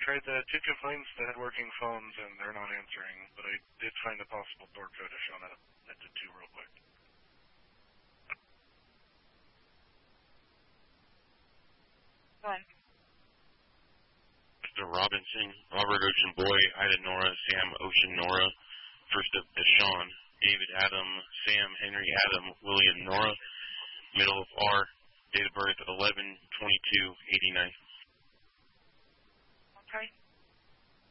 tried the two complaints that had working phones, and they're not answering, but I did find a possible door code to show that. I did two real quick. Go on. Mr. Robinson, Robert Ocean Boy, Ida Nora, Sam Ocean Nora, first of Deshawn, David Adam, Sam Henry Adam, William Nora, middle of R, date of birth 11/22/89.